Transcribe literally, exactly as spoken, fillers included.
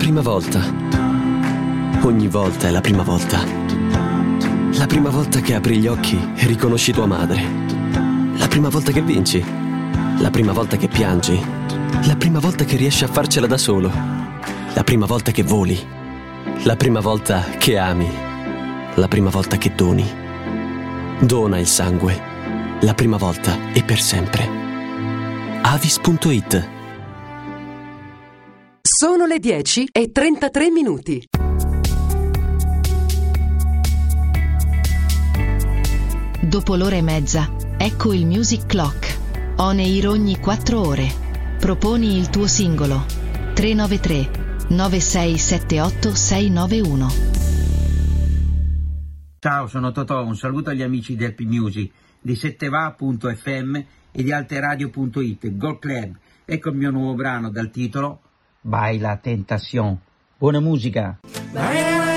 prima volta. Ogni volta è la prima volta. La prima volta che apri gli occhi e riconosci tua madre. La prima volta che vinci. La prima volta che piangi. La prima volta che riesci a farcela da solo. La prima volta che voli. La prima volta che ami. La prima volta che doni. Dona il sangue. La prima volta e per sempre. Avis punto it. Sono le dieci e trentatré minuti. Dopo l'ora e mezza, ecco il Music Clock. On air ogni quattro ore. Proponi il tuo singolo. tre nove tre nove sei sette otto sei nove uno. Ciao, sono Totò, un saluto agli amici del P-Music, di setteva punto effe emme e di alteradio punto it, Gold Club. Ecco il mio nuovo brano dal titolo Baila Tentación. Buona musica!